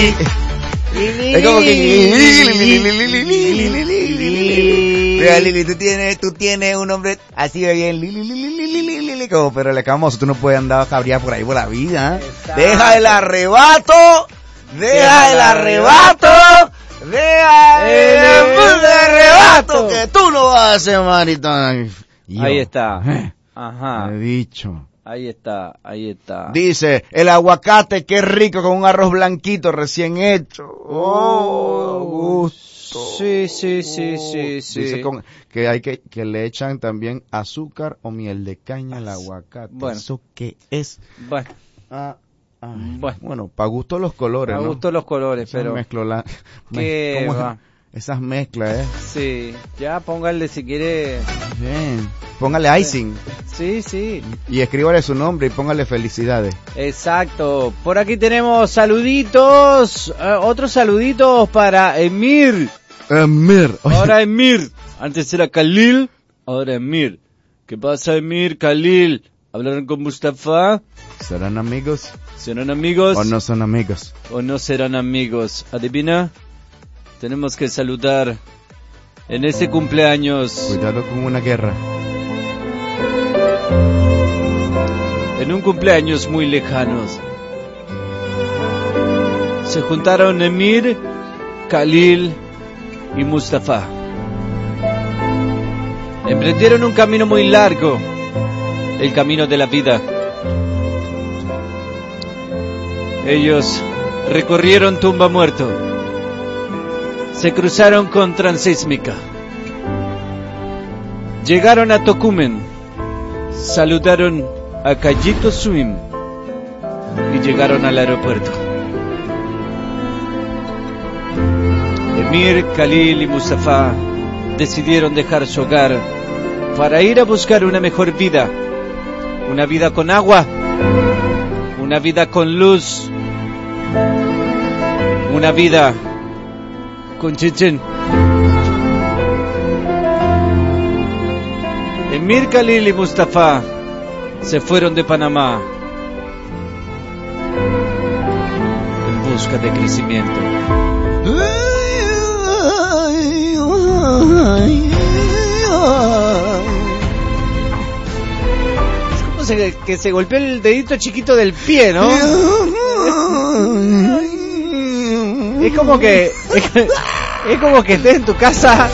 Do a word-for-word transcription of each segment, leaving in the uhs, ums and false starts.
Es como que... Mira, Lili, tú tienes, tú tienes un nombre así de bien, Lili, como pero le camoso, tú no puedes andar cabrear por ahí por la vida. ¿Eh? Deja el arrebato, deja el arrebato, deja el arrebato, que tú no vas a hacer, manita. Ahí está. Ajá. He dicho. Ahí está, ahí está. Dice, el aguacate, qué rico, con un arroz blanquito recién hecho. Oh, gusto. Sí, sí, sí, sí, sí. Dice con, que hay que, que le echan también azúcar o miel de caña al aguacate. Bueno. ¿Eso qué es? Bueno. Ah, ay. Bueno. Bueno, para gusto los colores, Me ¿no? gustan los colores, Esas pero... mezclo la, ¿Qué ¿cómo es? va? Esas mezclas, ¿eh? Sí, ya póngale si quiere... Bien. Póngale icing. Sí, sí. Y escríbale su nombre y póngale felicidades. Exacto. Por aquí tenemos saluditos. Eh, otros saluditos para Emir. Emir. Ahora Emir. Antes era Khalil, ahora Emir. ¿Qué pasa, Emir, Khalil? ¿Hablaron con Mustafa? ¿Serán amigos? ¿Serán amigos? ¿O no son amigos? ¿O no serán amigos? ¿Adivina? Tenemos que saludar en ese cumpleaños. Cuidado con una guerra. En un cumpleaños muy lejanos. Se juntaron Emir, Khalil y Mustafa. Emprendieron un camino muy largo, el camino de la vida. Ellos recorrieron Tumba Muerto, se cruzaron con Transísmica, llegaron a Tocumen, saludaron a Callito Swim y llegaron al aeropuerto. Emir, Khalil y Mustafa decidieron dejar su hogar para ir a buscar una mejor vida, una vida con agua, una vida con luz, una vida con chichen. Emir, Khalil y Mustafa se fueron de Panamá en busca de crecimiento. Es como se, que se golpeó el dedito chiquito del pie, ¿no? Es como que es, es como que estés en tu casa.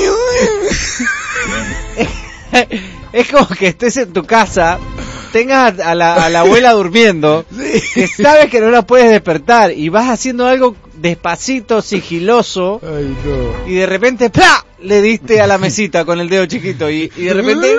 Es, es como que estés en tu casa, tengas a la, a la abuela durmiendo, que sabes que no la puedes despertar y vas haciendo algo despacito, sigiloso. Ay, no. Y de repente ¡plá! Le diste a la mesita con el dedo chiquito y, y de repente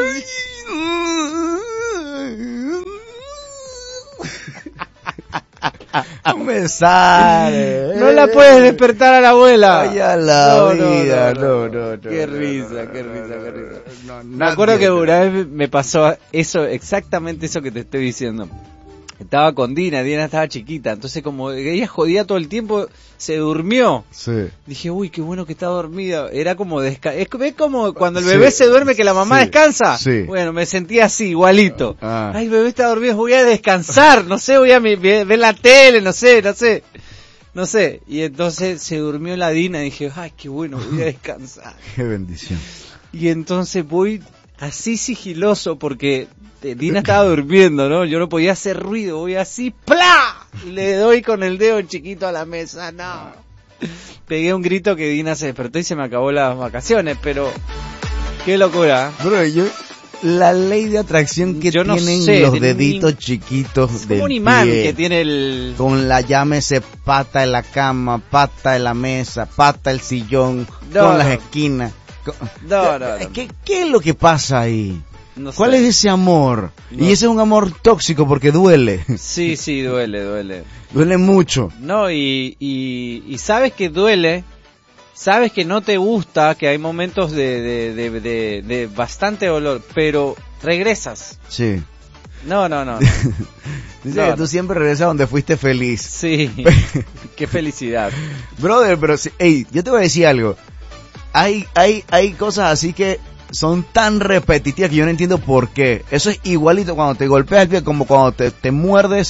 No me sale. no la puedes despertar a la abuela. Ay, a la No, no, vida. no, No, no. no, no. Qué no, risa, no, qué no, risa, no, qué no, risa. no, no, Me acuerdo que nadie. una vez me pasó eso, exactamente eso que te estoy diciendo. Estaba con Dina, Dina estaba chiquita, entonces como ella jodía todo el tiempo, se durmió. Sí. Dije, uy, qué bueno que está dormida. Era como desca es, es como cuando el Sí. bebé se duerme que la mamá Sí. descansa. Sí. Bueno, me sentía así, igualito. Ah. Ay, el bebé está dormido, voy a descansar, no sé, voy a mi- ver la tele, no sé, no sé. No sé, y entonces se durmió la Dina y dije, ay, qué bueno, voy a descansar. Qué bendición. Y entonces voy así sigiloso porque Dina estaba durmiendo, ¿no? Yo no podía hacer ruido, voy así, ¡plá! Le doy con el dedo chiquito a la mesa, no. Pegué un grito que Dina se despertó y se me acabó las vacaciones, pero qué locura. Bro, yo... La ley de atracción que Yo no tienen sé, los de deditos ni- chiquitos Es del como un imán pie, que tiene el... con la llámese pata en la cama, pata en la mesa, pata el sillón, No, con no. las esquinas. Con- No, no, no. ¿Qué, ¿Qué es lo que pasa ahí? No ¿Cuál sé. es ese amor? No. Y ese es un amor tóxico porque duele, Sí, sí, duele, duele. duele mucho. No, y, y, y sabes que duele, sabes que no te gusta, que hay momentos de, de, de, de, de bastante dolor, pero regresas. Sí. No, no, no. no. Dice No, que tú no. siempre regresas donde fuiste feliz. Sí, qué felicidad. Brother, pero sí, ey, yo te voy a decir algo. Hay, hay, hay cosas así que son tan repetitivas que yo no entiendo por qué. Eso es igualito cuando te golpeas el pie como cuando te, te muerdes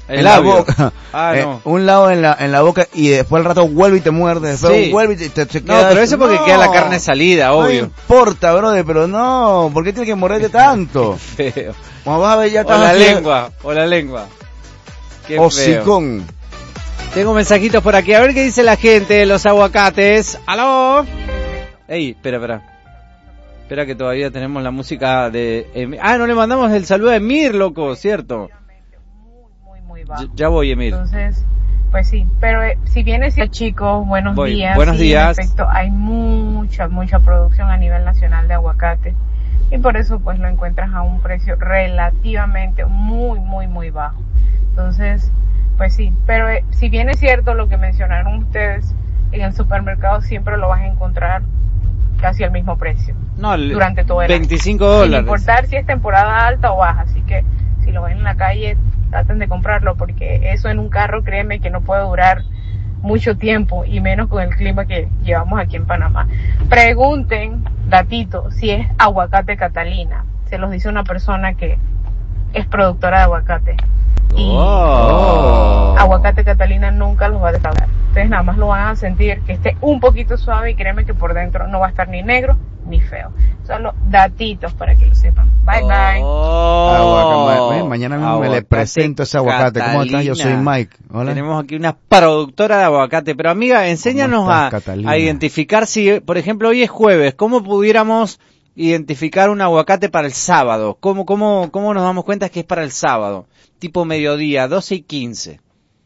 El en labio. la boca. Ah, Eh, no. un lado en la, en la boca y después al rato vuelve y te muerde. Después Sí. vuelve y te, te, te No, queda pero eso porque no, queda la carne salida, No obvio. importa, brother, pero no. ¿Por qué tienes que morderte tanto? Feo. Como vas a ver, ya O estás la así- lengua, o la lengua. Qué feo. Hocicón. Tengo mensajitos por aquí, a ver qué dice la gente de los aguacates. ¡Aló! Ey, espera, espera. Espera que todavía tenemos la música de... Emir. Ah, no le mandamos el saludo a Emir, loco, ¿cierto? Muy, muy, muy bajo. Ya, ya voy, Emir. Entonces, pues sí, pero eh, si bien es cierto, chicos, buenos Voy. días. Buenos sí, en días. efecto, hay mucha, mucha producción a nivel nacional de aguacate y por eso pues lo encuentras a un precio relativamente muy, muy, muy bajo. Entonces, pues sí, pero eh, si bien es cierto lo que mencionaron ustedes, en el supermercado siempre lo vas a encontrar casi al mismo precio No, el durante todo el veinticinco año. Sin dólares. importar si es temporada alta o baja, así que si lo ven en la calle traten de comprarlo porque eso en un carro, créeme que no puede durar mucho tiempo y menos con el clima que llevamos aquí en Panamá. Pregunten, datito, si es aguacate Catalina. Se los dice una persona que es productora de aguacate. Y Oh. aguacate Catalina nunca los va a defraudar. Ustedes nada más lo van a sentir que esté un poquito suave y créeme que por dentro no va a estar ni negro ni feo. Solo datitos para que lo sepan. Bye bye. Oh. Aguacate. Ma- mañana mismo me le presento ese aguacate. ¿Cómo estás? Yo soy Catalina. Mike. Hola. Tenemos aquí una productora de aguacate. Pero amiga, enséñanos ¿Cómo a, estás, Catalina? a identificar si, por ejemplo, hoy es jueves, ¿cómo pudiéramos identificar un aguacate para el sábado? ¿Cómo, cómo, cómo nos damos cuenta que es para el sábado? Tipo mediodía, doce y quince.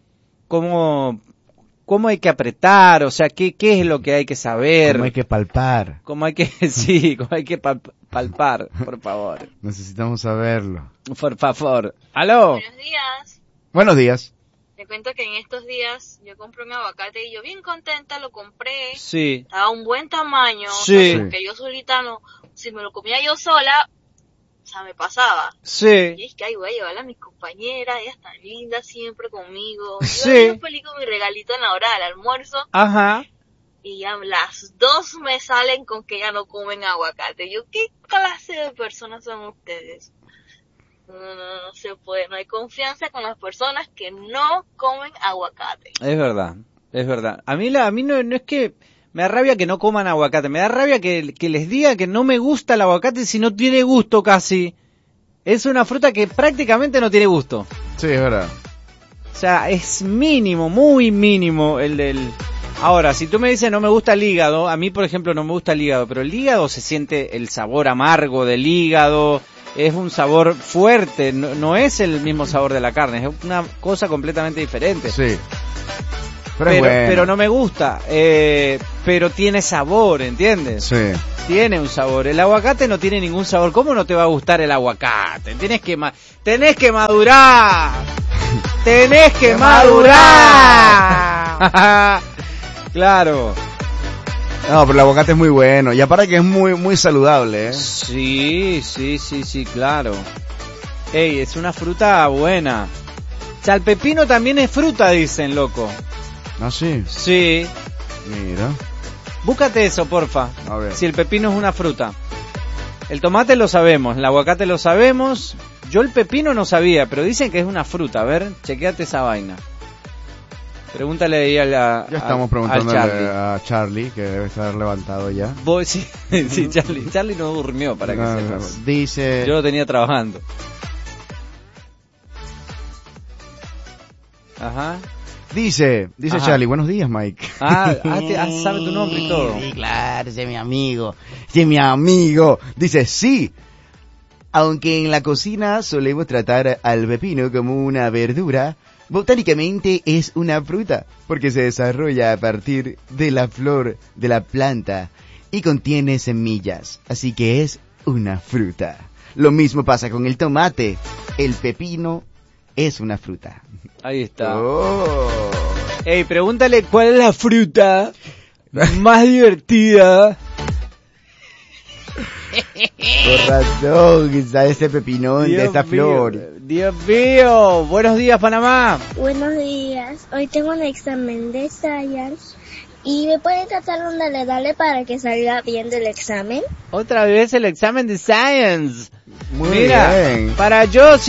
¿Cómo, cómo hay que apretar? O sea, ¿qué, qué es lo que hay que saber? ¿Cómo hay que palpar? ¿Cómo hay que, sí, cómo hay que palp- palpar, por favor? Necesitamos saberlo. Por favor. ¿Aló? Buenos días. Buenos días. Te cuento que en estos días yo compré un aguacate y yo bien contenta lo compré. Sí. Estaba a un buen tamaño. Sí. O sea, porque yo solita no, si me lo comía yo sola, o sea, me pasaba. Y Sí. es que, ay, voy a llevarla a mis compañeras, ellas tan lindas siempre conmigo. Sí. Yo, yo feliz con mi regalito en la hora del almuerzo Ajá. y ya las dos me salen con que ya no comen aguacate. Yo, ¿qué clase de personas son ustedes? No, no, no, no se puede, no hay confianza con las personas que no comen aguacate. Es verdad, es verdad. A mí la, a mí no, no es que me da rabia que no coman aguacate, me da rabia que, que les diga que no me gusta el aguacate si no tiene gusto casi. Es una fruta que prácticamente no tiene gusto. Sí, es verdad. O sea, es mínimo, muy mínimo el del... Ahora, si tú me dices no me gusta el hígado, a mí por ejemplo no me gusta el hígado, pero el hígado se siente el sabor amargo del hígado, es un sabor fuerte, no, no es el mismo sabor de la carne, es una cosa completamente diferente. Sí. Pero, Pero, es bueno. pero no me gusta, eh, pero tiene sabor, ¿entiendes? Sí. Tiene un sabor. El aguacate no tiene ningún sabor. ¿Cómo no te va a gustar el aguacate? Tenés que ma- tenés que madurar. Tenés que madurar. Claro. No, pero el aguacate es muy bueno. Y aparte que es muy, muy saludable, ¿eh? Sí, sí, sí, sí, claro. Ey, es una fruta buena. O sea, el pepino también es fruta, dicen, loco. Ah, sí. Sí. Mira. Búscate eso, porfa. A ver. Si el pepino es una fruta. El tomate lo sabemos, el aguacate lo sabemos. Yo el pepino no sabía, pero dicen que es una fruta. A ver, chequeate esa vaina. Pregúntale ahí a la... Ya estamos a- preguntándole al Charlie. a Charlie, que debe estar levantado ya. Vos, sí, sí, Charlie. Charlie no durmió, para que No, no, sepas. dice... Yo lo tenía trabajando. Ajá. Dice, dice Ajá. Charlie, buenos días, Mike. Ah, ah, te- ah, sabe tu nombre y todo. Sí, claro, ese es mi amigo. Ese es mi amigo. Dice, sí. Aunque en la cocina solemos tratar al pepino como una verdura, botánicamente es una fruta, porque se desarrolla a partir de la flor de la planta y contiene semillas, así que es una fruta. Lo mismo pasa con el tomate. El pepino es una fruta. Ahí está. Oh. Ey, pregúntale cuál es la fruta más divertida. Por razón, que está ese pepinón de Dios esta mío, flor. Dios mío. Buenos días, Panamá. Buenos días, hoy tengo un examen de Science y me pueden tratar donde le dale para que salga bien del examen. Otra vez el examen de Science. Muy Mira, bien. para yo